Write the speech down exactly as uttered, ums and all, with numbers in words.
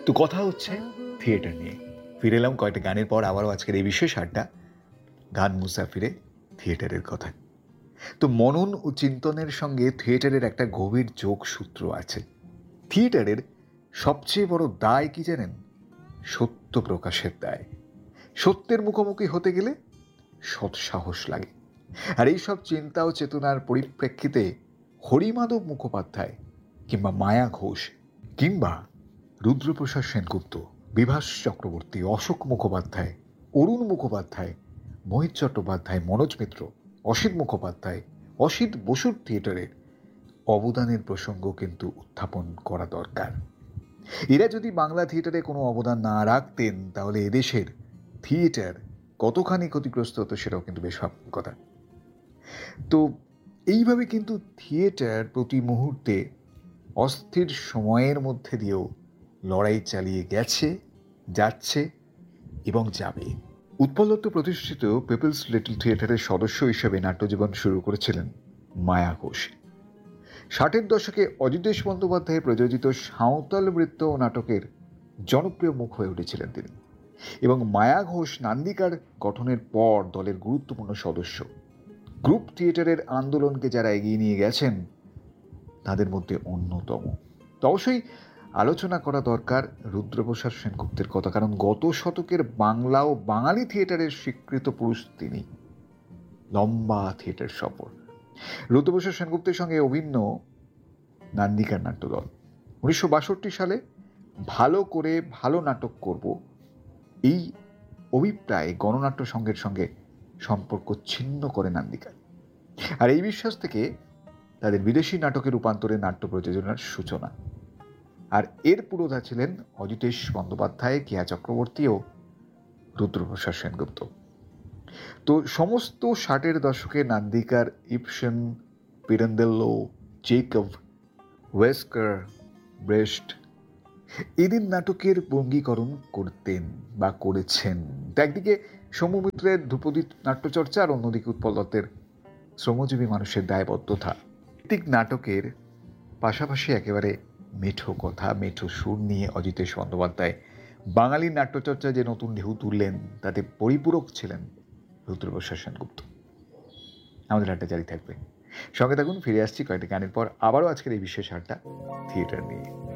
তো কথা হচ্ছে থিয়েটার নিয়ে। ফিরে এলাম কয়েকটা গানের পর আবারও আজকের এই বিশেষ আড্ডা গান মুসাফিরে থিয়েটারের কথা। তো মনন ও চিন্তনের সঙ্গে থিয়েটারের একটা গভীর যোগসূত্র আছে। থিয়েটারের সবচেয়ে বড় দায় কি জানেন? সত্য প্রকাশের দায়। সত্যের মুখোমুখি হতে গেলে সৎসাহস লাগে। আর এইসব চিন্তা ও চেতনার পরিপ্রেক্ষিতে হরিমাধব মুখোপাধ্যায় কিংবা মায়া ঘোষ কিংবা রুদ্রপ্রসাদ সেনগুপ্ত, বিভাস চক্রবর্তী, অশোক মুখোপাধ্যায়, অরুণ মুখোপাধ্যায়, মোহিত চট্টোপাধ্যায়, মনোজ মিত্র, অসিত মুখোপাধ্যায়, অসিত বসুর থিয়েটারের অবদানের প্রসঙ্গ কিন্তু উত্থাপন করা দরকার। এরা যদি বাংলা থিয়েটারে কোনো অবদান না রাখতেন তাহলে এদেশের থিয়েটার কতখানি ক্ষতিগ্রস্ত হতো সেটাও কিন্তু বেশ ভাবনার কথা। তো এইভাবে কিন্তু থিয়েটার প্রতি মুহূর্তে অস্থির সময়ের মধ্যে দিয়েও লড়াই চালিয়ে গেছে, যাচ্ছে এবং যাবে। উৎপল দত্ত প্রতিষ্ঠিত পিপলস লিটল থিয়েটারের সদস্য হিসেবে নাট্যজীবন শুরু করেছিলেন মায়া ঘোষ। ষাটের দশকে অজিতেশ বন্দ্যোপাধ্যায় প্রযোজিত সাঁওতাল বৃত্ত নাটকের জনপ্রিয় মুখ হয়ে উঠেছিলেন তিনি, এবং মায়া ঘোষ নান্দিকার গঠনের পর দলের গুরুত্বপূর্ণ সদস্য। গ্রুপ থিয়েটারের আন্দোলনকে যারা এগিয়ে নিয়ে গেছেন তাদের মধ্যে অন্যতম। তো অবশ্যই আলোচনা করা দরকার রুদ্রপ্রসাদ সেনগুপ্তের কথা, কারণ গত শতকের বাংলা ও বাঙালি থিয়েটারের স্বীকৃত পুরুষ তিনি। লম্বা থিয়েটার সফর। রুদ্রপ্রসাদ সেনগুপ্তের সঙ্গে অভিন্ন নান্দিকার নাট্যদল। উনিশশো বাষট্টি সালে ভালো করে ভালো নাটক করব এই অভিপ্রায় গণনাট্য সংঘের সঙ্গে সম্পর্ক ছিন্ন করে নান্দিকা। আর এই বিশ্বাস থেকে তাদের বিদেশি নাটকে রূপান্তরে নাট্য প্রযোজনার সূচনা। আর এর পুরোধা ছিলেন অজিতেশ বন্দ্যোপাধ্যায়, কেয়া চক্রবর্তী ও রুদ্রপ্রসাদ সেনগুপ্ত। তো সমস্ত ষাটের দশকে নান্দিকার ইপসন, পিরান্দেল্লো, চেকভ, ওয়েস্কার, ব্রেস্ট এদের নাটকের বঙ্গীকরণ করতেন বা করেছেন। একদিকে সৌম্যমিত্রের ধ্রুপদী নাট্যচর্চা আর অন্যদিকে উৎপল দত্তের শ্রমজীবী মানুষের দায়বদ্ধতা। প্রত্যেক নাটকের পাশাপাশি একেবারে মেঠো কথা, মেঠো সুর নিয়ে অজিতেশ বন্দ্যোপাধ্যায় বাঙালির নাট্যচর্চা যে নতুন ঢেউ তুললেন তাতে পরিপূরক ছিলেন রুদ্রপ্রসাদ সেনগুপ্ত। আমাদের আড্ডা জারি থাকবে, সঙ্গে থাকুন। ফিরে আসছি কয়েকটা গানের পর আবারও আজকের এই বিশেষ আড্ডা থিয়েটার নিয়ে।